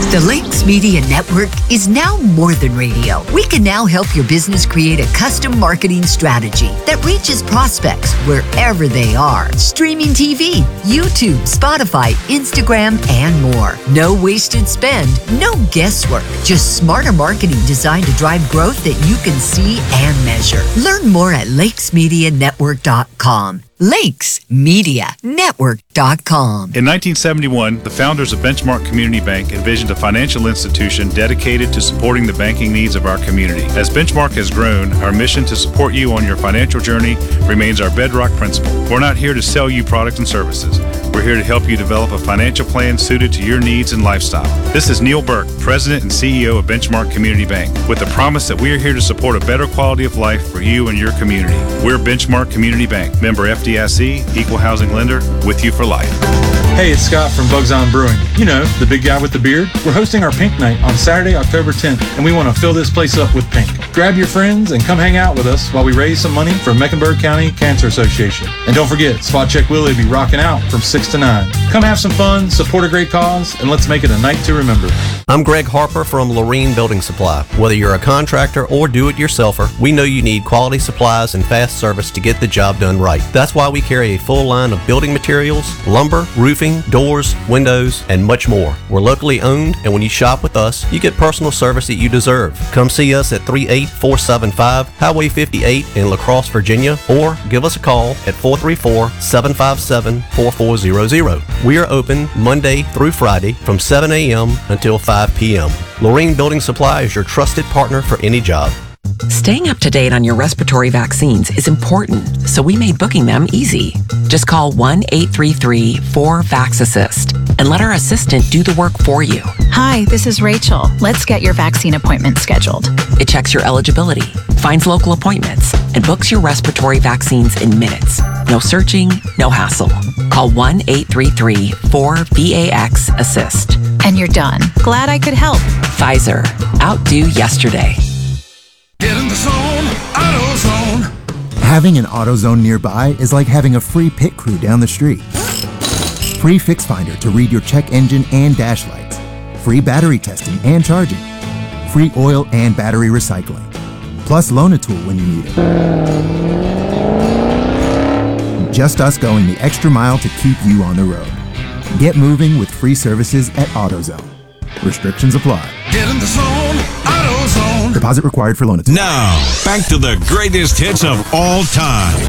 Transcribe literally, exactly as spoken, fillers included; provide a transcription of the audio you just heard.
The Lakes Media Network is now more than radio. We can now help your business create a custom marketing strategy that reaches prospects wherever they are. Streaming T V, YouTube, Spotify, Instagram, and more. No wasted spend, no guesswork. Just smarter marketing designed to drive growth that you can see and measure. Learn more at lakes media network dot com. lakes media network dot com. In nineteen seventy-one, the founders of Benchmark Community Bank envisioned a financial institution dedicated to supporting the banking needs of our community. As Benchmark has grown, our mission to support you on your financial journey remains our bedrock principle. We're not here to sell you products and services. We're here to help you develop a financial plan suited to your needs and lifestyle. This is Neil Burke, President and C E O of Benchmark Community Bank, with the promise that we are here to support a better quality of life for you and your community. We're Benchmark Community Bank, member F D I C, equal housing lender, with you for life. Hey, it's Scott from Bugs On Brewing. You know, the big guy with the beard. We're hosting our Pink Night on Saturday, October tenth, and we want to fill this place up with pink. Grab your friends and come hang out with us while we raise some money for Mecklenburg County Cancer Association. And don't forget, Spot Check Willie will be rocking out from six to nine. Come have some fun, support a great cause, and let's make it a night to remember. I'm Greg Harper from Lorene Building Supply. Whether you're a contractor or do-it-yourselfer, we know you need quality supplies and fast service to get the job done right. That's why we carry a full line of building materials, lumber, roofing, doors, windows, and much more. We're locally owned, and when you shop with us, you get personal service that you deserve. Come see us at three eight four seven five Highway fifty-eight in La Crosse, Virginia, or give us a call at four three four, seven five seven, four four zero zero. We are open Monday through Friday from seven a.m. until five p.m. Lorene Building Supply is your trusted partner for any job. Staying up to date on your respiratory vaccines is important, so we made booking them easy. Just call one eight three three, four, VAX assist and let our assistant do the work for you. Hi, this is Rachel. Let's get your vaccine appointment scheduled. It checks your eligibility, finds local appointments, and books your respiratory vaccines in minutes. No searching, no hassle. Call one eight three three, four, VAX assist. And you're done. Glad I could help. Pfizer. Outdo yesterday. Get in the zone, AutoZone. Having an AutoZone nearby is like having a free pit crew down the street. Free Fix Finder to read your check engine and dash lights. Free battery testing and charging. Free oil and battery recycling. Plus Loan-A-Tool when you need it. Just us going the extra mile to keep you on the road. Get moving with free services at AutoZone. Restrictions apply. Get in the zone, AutoZone. Deposit required for Loan-A-Tool. Now, back to the greatest hits of all time.